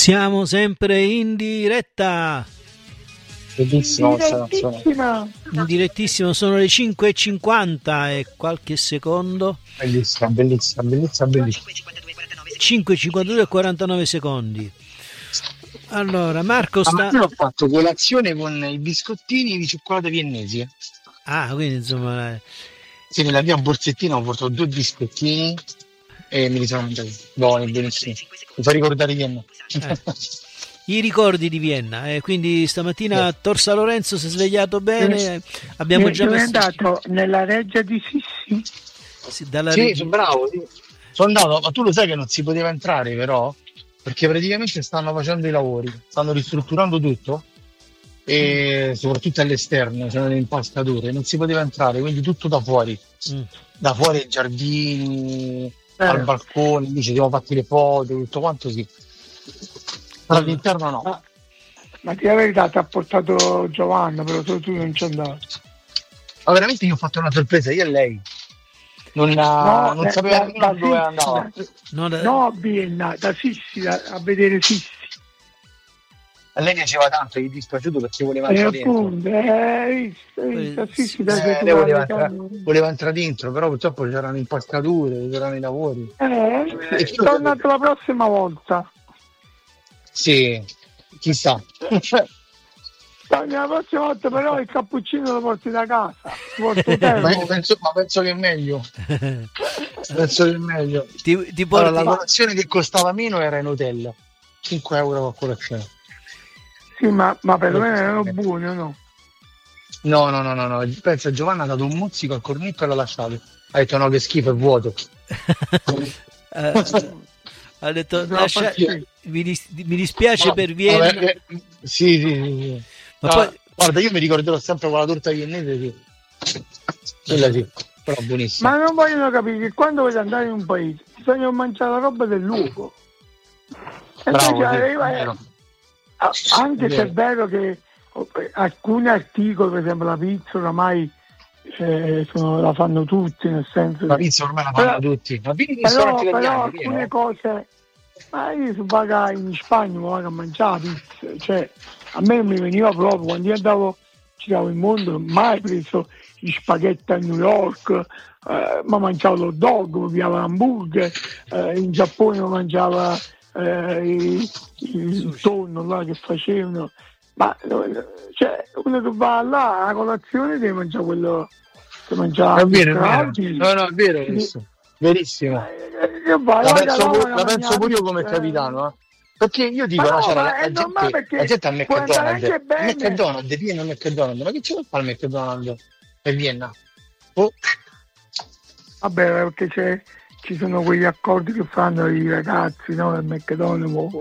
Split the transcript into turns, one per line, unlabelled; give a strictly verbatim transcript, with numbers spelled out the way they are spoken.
Siamo sempre in diretta.
Bellissimo,
Direttissima.
In direttissimo, sono le cinque e cinquanta e qualche secondo.
bellissima, bellissima, bellissima, bellissima.
cinque e cinquantadue e quarantanove secondi. Allora, Marco sta.
Ah, io ho fatto colazione con i biscottini di cioccolato viennesi.
Ah, quindi insomma.
Sì, nella mia borsettina ho portato due biscottini e me li sono mangiati. Buoni, benissimi. Mi fa ricordare Vienna.
Eh. I ricordi di Vienna, eh, quindi stamattina a Torsa Lorenzo si è svegliato bene. Eh, abbiamo
Mi
già
sono
messo.
andato nella reggia di Sissi.
Sì, dalla
Sì,
reg-
sono bravo. Sì. Sono andato, ma tu lo sai che non si poteva entrare però? Perché praticamente stanno facendo i lavori, stanno ristrutturando tutto e soprattutto all'esterno c'erano le impalcature, non si poteva entrare, quindi tutto da fuori,
Mm.
da fuori ai giardini,
Eh.
al balcone, lì ci siamo fatti le foto, tutto quanto sì. Però
Mm.
all'interno no.
Ma, ma di la verità ti ha portato Giovanna, però solo tu non ci andavi.
Ma veramente io ho fatto una sorpresa, io e lei. Non,
No,
non
da-
sapeva
da-
nemmeno
da
dove
Sissi,
andava.
da-
No, da-
No, a Vienna, da Sissi, da- a vedere Sissi.
A lei piaceva tanto, gli è dispiaciuto perché voleva
E
entrare dentro.
appunto, eh, hai visto, hai visto, a Sissi da
Eh, lei voleva, entra- voleva entrare dentro, però purtroppo c'erano impalcature, c'erano i lavori.
Eh, tornato la prossima volta.
Sì, chissà.
Torna la prossima volta, però il cappuccino lo porti da casa. Ti porto il
ma,
termo.
penso, ma penso che è meglio. Penso che è meglio.
ti, ti porti.
Allora, la colazione che costava meno era in hotel. cinque euro a colazione.
Sì, ma, ma perlomeno erano buoni o no?
No, no, no, no, no. Pensa, Giovanna ha dato un mozzico al cornetto e l'ha lasciato. Ha detto no, che schifo, è vuoto.
Eh, ha detto
No,
lascia-
infatti-
mi, dis- mi dispiace
No,
per Vienna.
vabbè, eh, sì, sì, sì, sì.
Ma
No,
poi-
guarda, io mi ricorderò sempre con la torta viennese, sì. Quella sì, però buonissima.
Ma non vogliono capire che quando voglio andare in un paese bisogna mangiare la roba del luogo. E
Bravo,
invece
sì,
arriva-
è vero.
a- anche
È
se
vero.
è vero che eh, alcuni articoli, per esempio la pizza, oramai eh, sono- la fanno tutti, nel senso
La
che-
pizza ormai la fanno
Però-
tutti. Ma vieni in
però,
ristorante
però
italiani,
alcune
pieno.
cose, ma io se vado in Spagna mi vado a mangiare la pizza, cioè a me non mi veniva proprio, quando io andavo, giravo il mondo, non ho mai preso gli spaghetti a New York, eh, ma mangiavo l'hot dog, mi pigliavo l'hamburger, eh, in Giappone mi mangiava eh, il, il tonno là che facevano, ma eh, cioè uno che va là a colazione deve mangiare quello che mangiava
È vero, è vero.
Crowdy.
No, no, è vero questo. Verissimo.
Eh, Io vado,
La
vado
penso,
a
pu-
Roma
la
a
penso
mangiare
pure io come
pizza,
capitano, eh. Perché io dico,
Ma
no,
no,
c'era
ma
la,
è
la
normale
gente,
perché
la gente al
può andare
McDonald's,
anche bene.
al McDonald's, pieno al McDonald's, ma che ci vuole fare il McDonald's per Vienna? Oh.
Vabbè, perché c'è, ci sono quegli accordi che fanno i ragazzi, no? Del McDonald's,